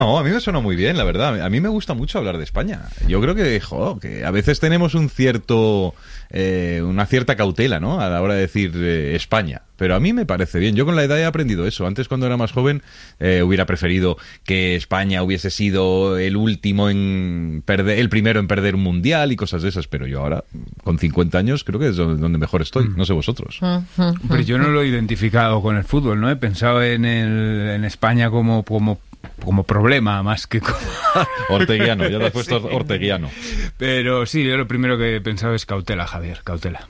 No, a mí me suena muy bien, la verdad. A mí me gusta mucho hablar de España. Yo creo que a veces tenemos una cierta cautela, ¿no? A la hora de decir España. Pero a mí me parece bien. Yo con la edad he aprendido eso. Antes, cuando era más joven, hubiera preferido que España hubiese sido el primero en perder un mundial y cosas de esas. Pero yo ahora, con 50 años, creo que es donde mejor estoy. No sé vosotros. Pero yo no lo he identificado con el fútbol, ¿no? He pensado en España como problema, más que como... Orteguiano, ya te has puesto orteguiano. Pero sí, yo lo primero que he pensado es cautela, Javier, cautela.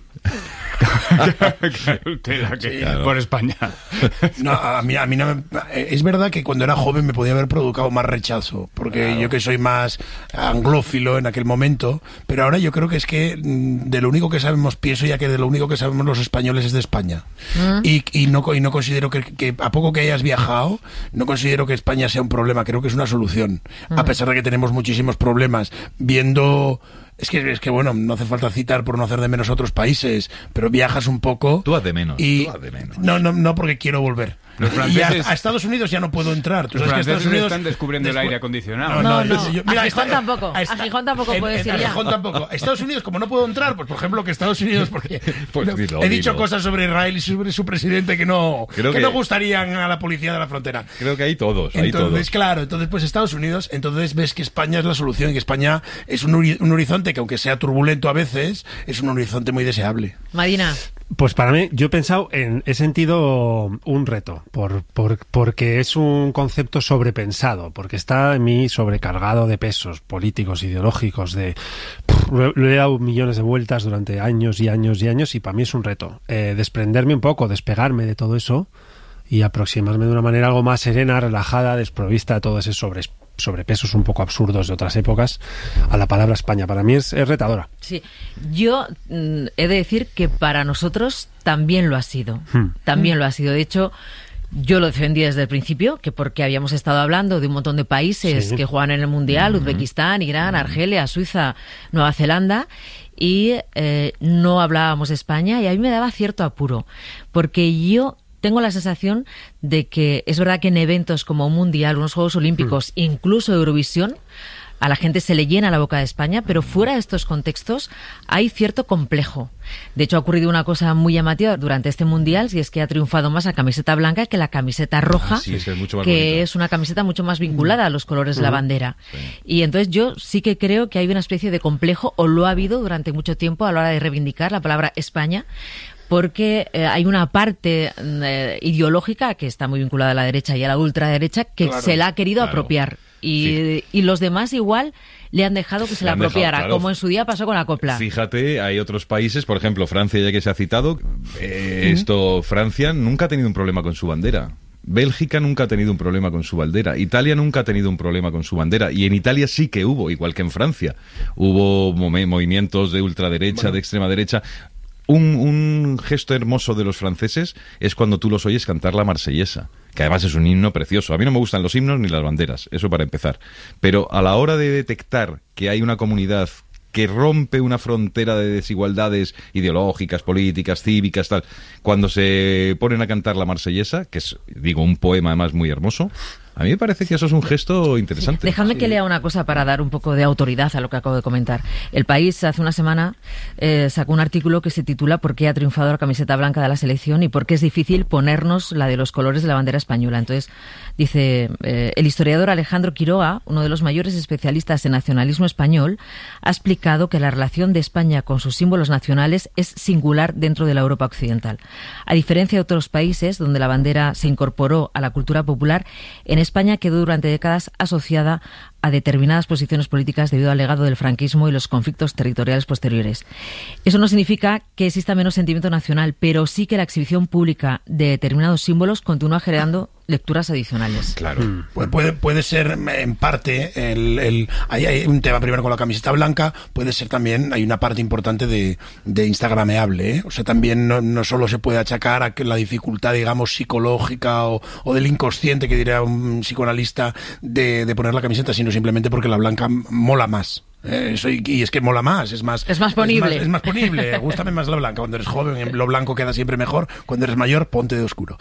Cautela, claro. Por España. No, a mí no me... Es verdad que cuando era joven me podía haber provocado más rechazo, porque claro, yo que soy más anglófilo en aquel momento, pero ahora yo creo que es que de lo único que sabemos, pienso ya que de lo único que sabemos los españoles es de España. Y no considero que a poco que hayas viajado, no considero que España sea un problema, creo que es una solución. A pesar de que tenemos muchísimos problemas, viendo... Es que bueno, no hace falta citar por no hacer de menos a otros países, pero viajas un poco... Tú haz de menos. No, porque quiero volver. Los franceses... a Estados Unidos ya no puedo entrar. Los franceses están descubriendo el aire acondicionado. No. Mira, a Gijón tampoco. A Gijón tampoco puedes ir ya. A Gijón tampoco. A Estados Unidos, como no puedo entrar, pues por ejemplo que Estados Unidos, porque he dicho cosas sobre Israel y sobre su presidente que no gustarían a la policía de la frontera. Creo que hay todos. Claro, entonces pues Estados Unidos, entonces ves que España es la solución y que España es un horizonte que aunque sea turbulento a veces, es un horizonte muy deseable. Marina. Pues para mí, yo he sentido un reto, porque es un concepto sobrepensado, porque está en mí sobrecargado de pesos políticos, ideológicos, lo he dado millones de vueltas durante años y años y años, y para mí es un reto. Desprenderme un poco, despegarme de todo eso y aproximarme de una manera algo más serena, relajada, desprovista de todo ese sobrepesos un poco absurdos de otras épocas a la palabra España. Para mí es retadora. Sí, yo he de decir que para nosotros también lo ha sido. También lo ha sido. De hecho, yo lo defendí desde el principio, que porque habíamos estado hablando de un montón de países que juegan en el Mundial, Uzbekistán, Irán, Argelia, Suiza, Nueva Zelanda, y no hablábamos de España, y a mí me daba cierto apuro, porque yo tengo la sensación de que es verdad que en eventos como un Mundial, unos Juegos Olímpicos, incluso Eurovisión, a la gente se le llena la boca de España, pero fuera de estos contextos hay cierto complejo. De hecho, ha ocurrido una cosa muy llamativa durante este Mundial, y es que ha triunfado más la camiseta blanca que la camiseta roja, es una camiseta mucho más vinculada a los colores de la bandera. Sí. Y entonces yo sí que creo que hay una especie de complejo, o lo ha habido durante mucho tiempo a la hora de reivindicar la palabra España, porque hay una parte ideológica que está muy vinculada a la derecha y a la ultraderecha que se la ha querido apropiar. Y los demás igual le han dejado que se la apropiara, como en su día pasó con la copla. Fíjate, hay otros países, por ejemplo, Francia, ya que se ha citado, Francia nunca ha tenido un problema con su bandera. Bélgica nunca ha tenido un problema con su bandera. Italia nunca ha tenido un problema con su bandera. Y en Italia sí que hubo, igual que en Francia. Hubo movimientos de ultraderecha, de extrema derecha. Un gesto hermoso de los franceses es cuando tú los oyes cantar la Marsellesa, que además es un himno precioso. A mí no me gustan los himnos ni las banderas, eso para empezar. Pero a la hora de detectar que hay una comunidad que rompe una frontera de desigualdades ideológicas, políticas, cívicas, tal, cuando se ponen a cantar la Marsellesa, que es, un poema además muy hermoso, a mí me parece que eso es un gesto interesante. Dejadme que lea una cosa para dar un poco de autoridad a lo que acabo de comentar. El País hace una semana sacó un artículo que se titula ¿Por qué ha triunfado la camiseta blanca de la selección y por qué es difícil ponernos la de los colores de la bandera española? Entonces dice, el historiador Alejandro Quiroga, uno de los mayores especialistas en nacionalismo español, ha explicado que la relación de España con sus símbolos nacionales es singular dentro de la Europa occidental. A diferencia de otros países donde la bandera se incorporó a la cultura popular, en España quedó durante décadas asociada a determinadas posiciones políticas debido al legado del franquismo y los conflictos territoriales posteriores. Eso no significa que exista menos sentimiento nacional, pero sí que la exhibición pública de determinados símbolos continúa generando lecturas adicionales. Claro. Puede ser en parte hay un tema primero con la camiseta blanca, puede ser también, hay una parte importante de instagrameable, ¿eh? O sea, también no solo se puede achacar a que la dificultad, digamos, psicológica o del inconsciente, que diría un psicoanalista, de poner la camiseta, sino simplemente porque la blanca mola más. Y es que mola más, es más ponible. Es más ponible, gústame más la blanca. Cuando eres joven, lo blanco queda siempre mejor. Cuando eres mayor, ponte de oscuro.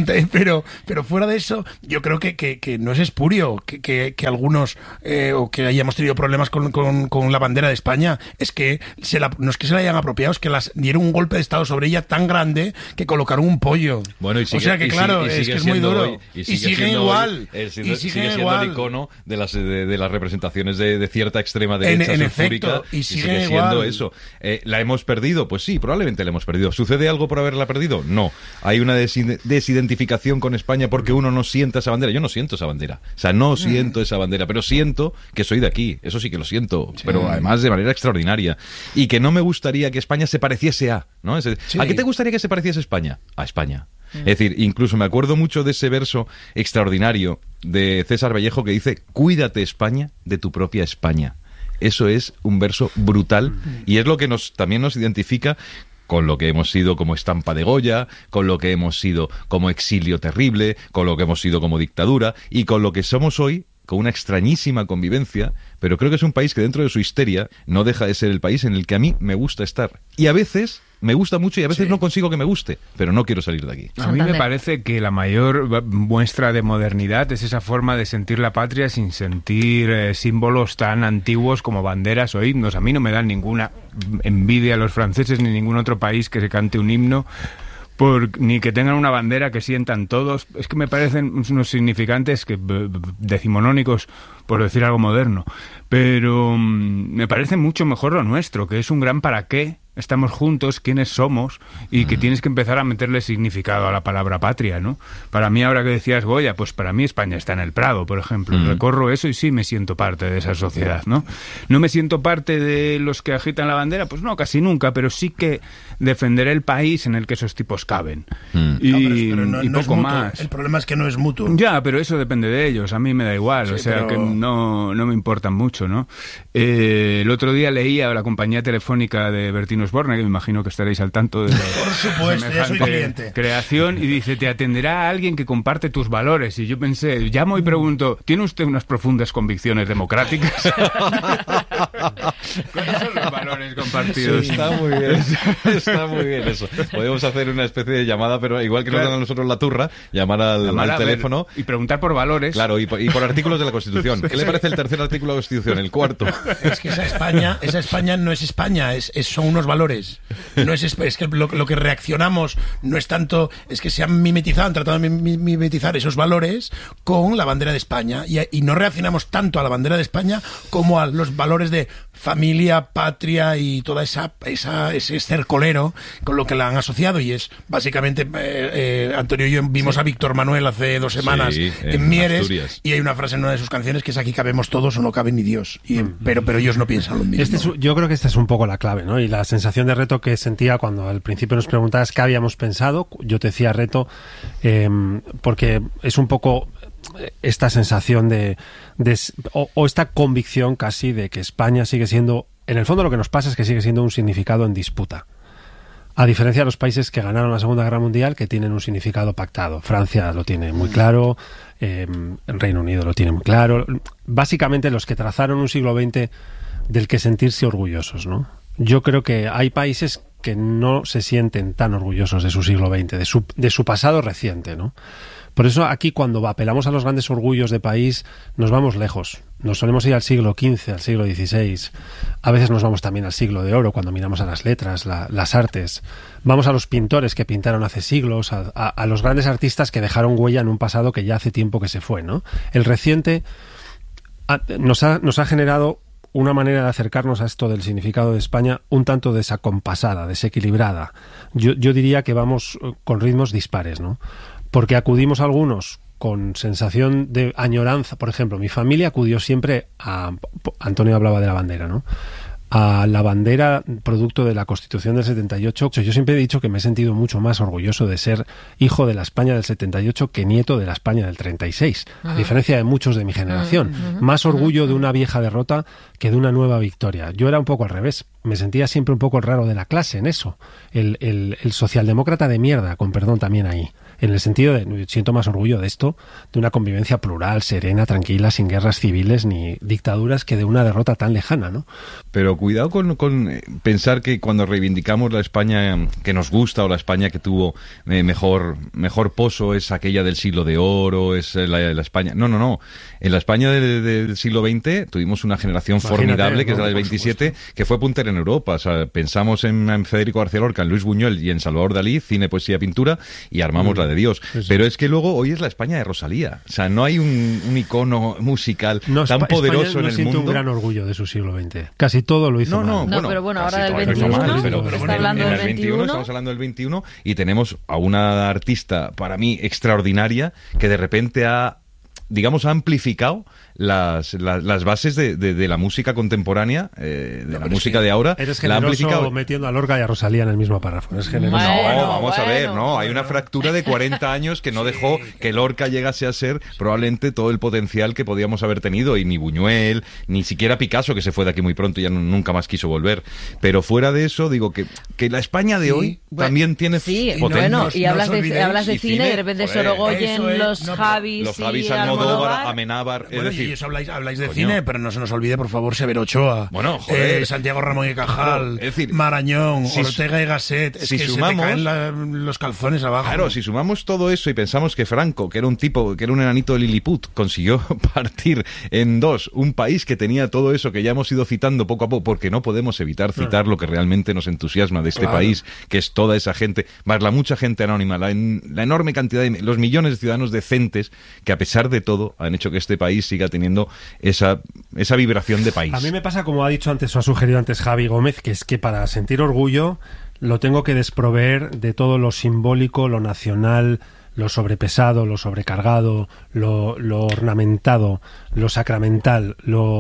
Pero fuera de eso, yo creo que no es espurio que algunos, o que hayamos tenido problemas con la bandera de España, es que no es que se la hayan apropiado, es que las dieron un golpe de estado sobre ella tan grande que colocaron un pollo. Bueno, o sea que claro, es que es muy duro. Y siguen igual. Sigue siendo el icono de las representaciones de cierta extrema derecha en sulfúrica, efecto, y sigue siendo igual. eso. ¿La hemos perdido? Pues sí, probablemente la hemos perdido. ¿Sucede algo por haberla perdido? No. Hay una desidentificación con España porque uno no sienta esa bandera. Yo no siento esa bandera. O sea, no siento esa bandera, pero siento que soy de aquí. Eso sí que lo siento, pero además de manera extraordinaria. Y que no me gustaría que España se pareciese a, ¿no? ¿A qué te gustaría que se pareciese España? A España. Es decir, incluso me acuerdo mucho de ese verso extraordinario de César Vallejo que dice: cuídate, España, de tu propia España. Eso es un verso brutal y es lo que también nos identifica con lo que hemos sido como estampa de Goya, con lo que hemos sido como exilio terrible, con lo que hemos sido como dictadura y con lo que somos hoy, con una extrañísima convivencia, pero creo que es un país que dentro de su histeria no deja de ser el país en el que a mí me gusta estar. Y a veces me gusta mucho y a veces no consigo que me guste, pero no quiero salir de aquí. A mí me parece que la mayor muestra de modernidad es esa forma de sentir la patria sin sentir símbolos tan antiguos como banderas o himnos. A mí no me dan ninguna envidia a los franceses ni ningún otro país que se cante un himno, ni que tengan una bandera que sientan todos. Es que me parecen unos significantes decimonónicos, por decir algo moderno. Pero me parece mucho mejor lo nuestro, que es un gran para qué estamos juntos, quiénes somos, y que tienes que empezar a meterle significado a la palabra patria, ¿no? Para mí, ahora que decías Goya, pues para mí España está en el Prado, por ejemplo. Recorro eso y sí me siento parte de esa sociedad, ¿no? No me siento parte de los que agitan la bandera, pues no, casi nunca, pero sí que defenderé el país en el que esos tipos caben. Y poco más. El problema es que no es mutuo. Ya, pero eso depende de ellos, a mí me da igual, o sea, que no me importan mucho, ¿no? El otro día leía la compañía telefónica de Bertino Osborne, que me imagino que estaréis al tanto de por supuesto, ya soy cliente. Creación, y dice: te atenderá alguien que comparte tus valores. Y yo pensé, llamo y pregunto: ¿tiene usted unas profundas convicciones democráticas? ¿Cuáles son los valores compartidos? Sí, está muy bien eso. Podemos hacer una especie de llamada, pero igual que nos dan a nosotros la turra, llamar al teléfono y preguntar por valores. Claro, y por artículos de la Constitución. ¿Qué le parece el tercer artículo de la Constitución? El cuarto. Es que esa España no es España, son unos valores. No es que lo que reaccionamos no es tanto, es que se han tratado de mimetizar esos valores con la bandera de España, y no reaccionamos tanto a la bandera de España como a los valores de familia, patria y toda ese cercolero con lo que la han asociado. Y es básicamente, Antonio y yo vimos a Víctor Manuel hace 2 semanas en Mieres, Asturias, y hay una frase en una de sus canciones que es: aquí cabemos todos o no cabe ni Dios. Pero ellos no piensan lo mismo. Yo creo que esta es un poco la clave, ¿no? Y la sensación de reto que sentía cuando al principio nos preguntabas qué habíamos pensado, yo te decía reto, porque es un poco esta sensación o esta convicción casi de que España sigue siendo, en el fondo lo que nos pasa es que sigue siendo un significado en disputa. A diferencia de los países que ganaron la Segunda Guerra Mundial, que tienen un significado pactado. Francia lo tiene muy claro, el Reino Unido lo tiene muy claro. Básicamente los que trazaron un siglo XX del que sentirse orgullosos, ¿no? Yo creo que hay países que no se sienten tan orgullosos de su siglo XX, de su pasado reciente, ¿no? Por eso aquí, cuando apelamos a los grandes orgullos de país, nos vamos lejos. Nos solemos ir al siglo XV, al siglo XVI. A veces nos vamos también al siglo de oro, cuando miramos a las letras, las artes. Vamos a los pintores que pintaron hace siglos, a los grandes artistas que dejaron huella en un pasado que ya hace tiempo que se fue, ¿no? El reciente nos ha generado una manera de acercarnos a esto del significado de España un tanto desacompasada, desequilibrada. Yo diría que vamos con ritmos dispares, ¿no? Porque acudimos algunos con sensación de añoranza. Por ejemplo, mi familia acudió siempre Antonio hablaba de la bandera, ¿no? A la bandera producto de la Constitución del 78. Yo siempre he dicho que me he sentido mucho más orgulloso de ser hijo de la España del 78 que nieto de la España del 36, a diferencia de muchos de mi generación. Más orgullo de una vieja derrota que de una nueva victoria. Yo era un poco al revés. Me sentía siempre un poco el raro de la clase en eso. El socialdemócrata de mierda, con perdón también ahí. en el sentido de, siento más orgullo de esto, de una convivencia plural, serena, tranquila, sin guerras civiles ni dictaduras, que de una derrota tan lejana, ¿no? Pero cuidado con pensar que cuando reivindicamos la España que nos gusta o la España que tuvo mejor poso es aquella del siglo de oro, es la España... No. En la España del siglo XX tuvimos una generación formidable, que es la del 27, que fue puntera en Europa. O sea, pensamos en Federico García Lorca, en Luis Buñuel y en Salvador Dalí, cine, poesía, pintura, y armamos la de Dios. Sí. Pero es que luego hoy es la España de Rosalía. O sea, no hay un icono musical tan poderoso España en el siento mundo. Un gran orgullo de su siglo XX. Casi todo lo hizo mal. No, pero bueno, ahora del 21, está hablando del 21. Estamos hablando del 21 y tenemos a una artista, para mí, extraordinaria, que de repente ha amplificado las bases de la música contemporánea, la música de ahora. Eres generoso metiendo a Lorca y a Rosalía en el mismo párrafo. Eres generoso. Vamos a ver, hay una fractura de 40 años que no dejó que Lorca llegase a ser probablemente todo el potencial que podíamos haber tenido, y ni Buñuel, ni siquiera Picasso, que se fue de aquí muy pronto y ya nunca más quiso volver. Pero fuera de eso, digo que la España de hoy también tiene potencia. Y hablas de cine, de repente Sorogoyen, los Javis Almodóvar, Amenábar, es decir... Y eso habláis de cine, pero no se nos olvide, por favor, Severo Ochoa, Santiago Ramón y Cajal, Marañón, Ortega y Gasset. Es que sumamos, se te caen los calzones abajo. Claro, si sumamos todo eso y pensamos que Franco, que era un enanito de Lilliput, consiguió partir en dos un país que tenía todo eso que ya hemos ido citando poco a poco, porque no podemos evitar citar lo que realmente nos entusiasma de este país, que es toda esa gente, más la mucha gente anónima, la enorme cantidad de los millones de ciudadanos decentes que, a pesar de todo, han hecho que este país siga teniendo esa vibración de país. A mí me pasa, como ha dicho antes o ha sugerido antes Javi Gómez, que es que para sentir orgullo lo tengo que desproveer de todo lo simbólico, lo nacional, lo sobrepesado, lo sobrecargado, lo ornamentado, lo sacramental,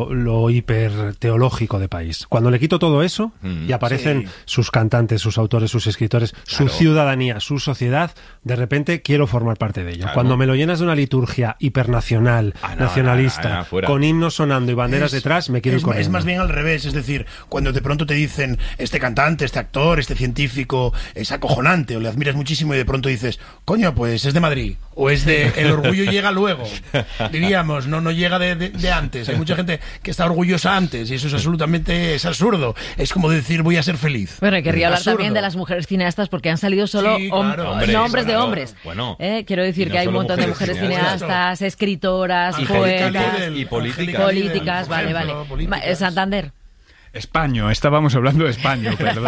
lo hiperteológico de país. Cuando le quito todo eso y aparecen sus cantantes, sus autores, sus escritores, su ciudadanía, su sociedad, de repente quiero formar parte de ello. Claro. Cuando me lo llenas de una liturgia hipernacional, nacionalista, con himnos sonando y banderas detrás, me quiero ir corriendo. Es más bien al revés, es decir, cuando de pronto te dicen este cantante, este actor, este científico es acojonante o le admiras muchísimo y de pronto dices, coño, pues es de Madrid, o es de... El orgullo llega luego, diríamos, no llega de antes. Hay mucha gente que está orgullosa antes y eso es absurdo. Es como decir, voy a ser feliz. Bueno, querría hablar también de las mujeres cineastas, porque han salido solo hombres de hombres. Bueno, quiero decir que hay un montón de mujeres cineastas, escritoras, poetas y políticas. Vale. Santander. Españo, estábamos hablando de Españo, perdón.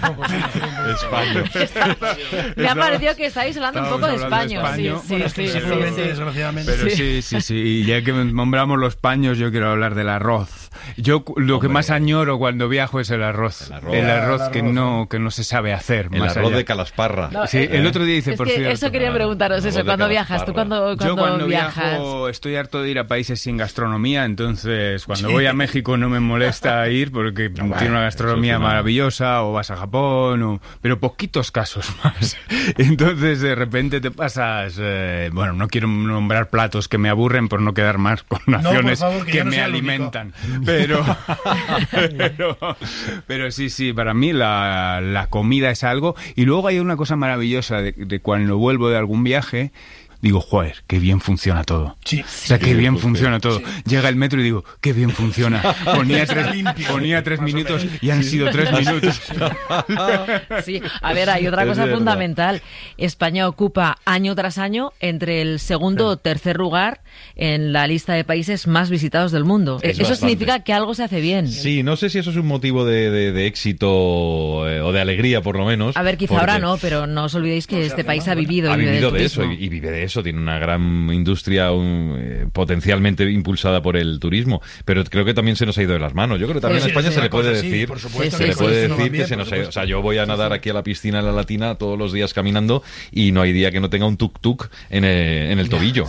Españo. Me ha parecido que estáis hablando un poco de Españo. Sí, desgraciadamente. Pero sí. Y ya que nombramos los paños, yo quiero hablar del arroz. Yo lo que más añoro cuando viajo es el arroz. El arroz que no se sabe hacer. El arroz de Calasparra. No, sí, el otro día dice, por cierto. Eso quería preguntaros, cuando viajas. ¿Tú cuando viajas? Viajo estoy harto de ir a países sin gastronomía, entonces cuando voy a México no me molesta ir porque tiene una gastronomía maravillosa, o vas a Japón, pero poquitos casos más. Entonces de repente te pasas, no quiero nombrar platos que me aburren por no quedar más con naciones que me alimentan. Pero sí, para mí la comida es algo. Y luego hay una cosa maravillosa de cuando vuelvo de algún viaje. Digo, joder, qué bien funciona todo. Sí. O sea, qué bien funciona todo. Sí. Llega el metro y digo, qué bien funciona. Ponía 3 minutos y han sido 3 minutos. Sí, a ver, hay otra cosa fundamental. España ocupa año tras año entre el segundo o tercer lugar en la lista de países más visitados del mundo. Eso significa que algo se hace bien. Sí, no sé si eso es un motivo de éxito o de alegría, por lo menos. A ver, quizá ahora no, pero no os olvidéis que este país ha vivido de eso y vive de eso. Tiene una gran industria potencialmente impulsada por el turismo, pero creo que también se nos ha ido de las manos. Yo creo que también a España se le puede decir, que se nos ha ido. O sea, yo voy a nadar aquí a la piscina de la Latina todos los días caminando y no hay día que no tenga un tuk-tuk en el tobillo.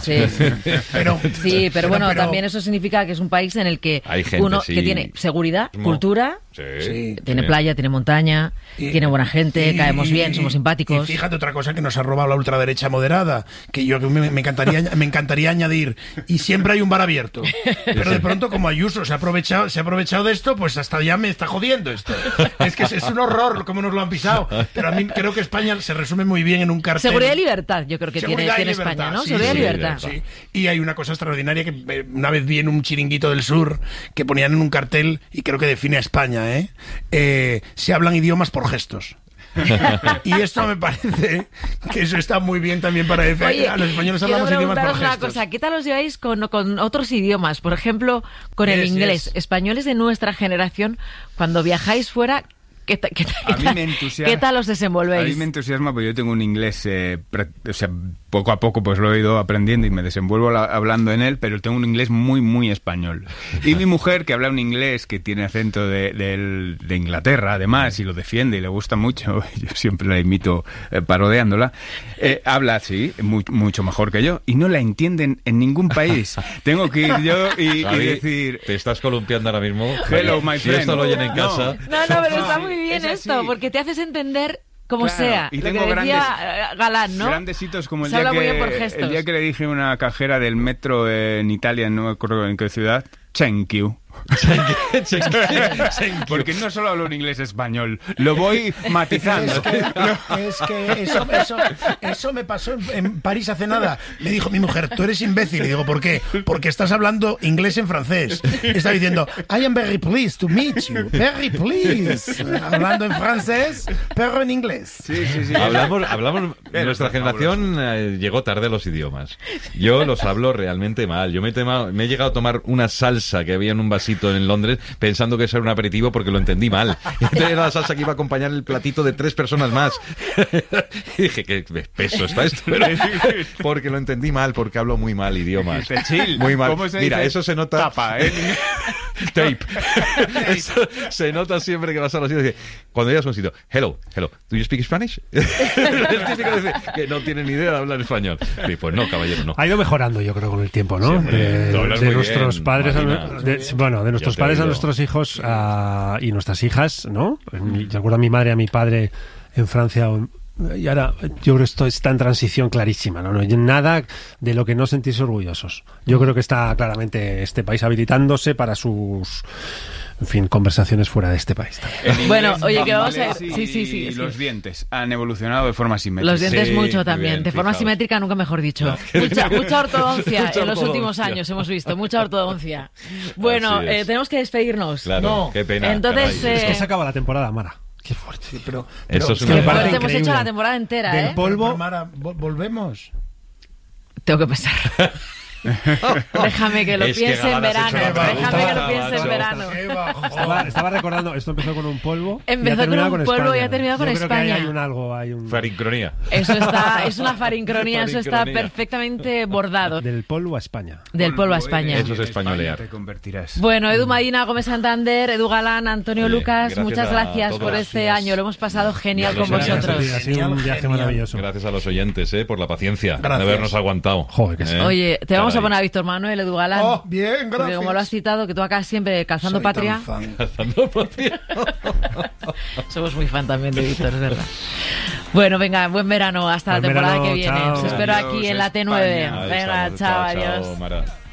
Pero bueno, también eso significa que es un país en el que hay gente, que tiene seguridad, cultura Sí. Tiene playa, tiene montaña, tiene buena gente, caemos bien, somos simpáticos. Y fíjate otra cosa que nos ha robado la ultraderecha moderada, que yo me encantaría añadir, y siempre hay un bar abierto. Pero de pronto, como Ayuso se ha aprovechado de esto, pues hasta ya me está jodiendo esto. Es que es un horror cómo nos lo han pisado. Pero a mí creo que España se resume muy bien en un cartel. Seguridad y libertad, yo creo que tiene Libertad, España, ¿no? Sí, Seguridad y libertad. Sí. Y hay una cosa extraordinaria que una vez vi en un chiringuito del sur que ponían en un cartel, y creo que define a España, se hablan idiomas por gestos. Y esto me parece que eso está muy bien también para decir. Oye, a los españoles hablamos idiomas por gestos. Una cosa, ¿qué tal os lleváis con otros idiomas? Por ejemplo, con el inglés. Españoles de nuestra generación, cuando viajáis fuera, ¿qué tal os desenvolvéis? A mí me entusiasma porque yo tengo un inglés, poco a poco pues lo he ido aprendiendo y me desenvuelvo hablando en él, pero tengo un inglés muy, muy español. Y mi mujer, que habla un inglés que tiene acento de Inglaterra, además, y lo defiende y le gusta mucho, yo siempre la imito parodeándola, habla así, mucho mejor que yo, y no la entienden en ningún país. Tengo que ir yo y decir... Te estás columpiando ahora mismo. Hello, my friend. Si esto lo oyen en casa... No, pero está muy bien esto, porque te haces entender como sea. Y lo tengo que decía Galán, ¿no? Grandes hitos como el Se día, habla muy bien por gestos. el día que le dije a una cajera del metro en Italia, no me acuerdo en qué ciudad, thank you. Porque no solo hablo un inglés español, lo voy matizando. Es que eso me pasó en París hace nada. Me dijo mi mujer, tú eres imbécil. Y digo, ¿por qué? Porque estás hablando inglés en francés. Está diciendo, I am very pleased to meet you. Very pleased. Hablando en francés, pero en inglés. Sí. Hablamos nuestra generación llegó tarde a los idiomas. Yo los hablo realmente mal. Yo me he llegado a tomar una salsa que había en un vasito en Londres pensando que eso era un aperitivo porque lo entendí mal. Entonces era la salsa que iba a acompañar el platito de 3 personas más. Y dije, qué peso está esto. Pero, porque lo entendí mal, porque hablo muy mal idiomas. Muy mal. Mira, eso se nota... Tapa, Tape. Eso se nota siempre que vas a los sitios. Cuando llegas a un sitio, hello, ¿do you speak Spanish? Es típico decir que no tienen ni idea de hablar español. Y pues no, caballero, no. Ha ido mejorando, yo creo, con el tiempo, ¿no? Sí, de nuestros bien, padres Marina. de nuestros padres a nuestros hijos y nuestras hijas, ¿no? Yo recuerdo a mi madre y a mi padre en Francia. Y ahora yo creo que esto está en transición clarísima, ¿no? No hay nada de lo que no sentirse orgullosos. Yo creo que está claramente este país habilitándose para sus, en fin, conversaciones fuera de este país también. Bueno, oye, que vamos a ver. Sí. Y los dientes han evolucionado de forma simétrica. Los dientes mucho también, también, de forma fijaos. simétrica nunca mejor dicho. Mucha ortodoncia Mucha en los últimos ortodoncia. años hemos visto, mucha ortodoncia. Bueno, Así es. tenemos que despedirnos. Claro, No. qué pena. Entonces, caray. Es que se acaba la temporada, Mara. Qué fuerte. Sí, pero Eso es sí, una me barbaridad. parece hemos increíble. hecho la temporada entera, Del ¿eh? polvo. Pero, Mara, volvemos. Tengo que pensar. Déjame que lo Es que piense en Galán has verano. hecho la Déjame que lo pregunta, piense en macho. verano. Qué bajón. Estaba recordando, esto empezó con un polvo. Empezó y ha terminado con un polvo España. y ha terminado con Yo creo que ahí España. hay un Farincronía. Eso es una farincronía, eso está Farincronía. perfectamente bordado. del polvo a España. Del polvo a España. Eso es españolear. Te convertirás. Bueno, Edu Madina, Gómez Santander, Edu Galán, Antonio Oye, Lucas, gracias muchas a gracias todos. por este año. Lo hemos pasado genial con Gracias a vosotros. Ha sido un viaje Genial. maravilloso. Gracias a los oyentes, por la paciencia Gracias. de habernos aguantado. Joder, que sí. Oye, te vamos a Caray. poner a Víctor Manuel, Edu Galán. Oh, bien, Porque gracias. como lo has citado, que tú acá siempre calzando Soy patria. tan fan. Cazando patria. Somos muy fan también de Víctor, es verdad. Bueno, venga, buen verano hasta Buen la temporada verano, que viene. chao. Os espero Adiós, aquí en la T9. España. Ahí Venga, estamos. chao, Chao, adiós. Mara.